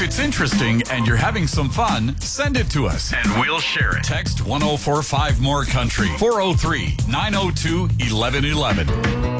it's interesting and you're having some fun, send it to us and we'll share it. Text 1045 More Country 403-902-1111.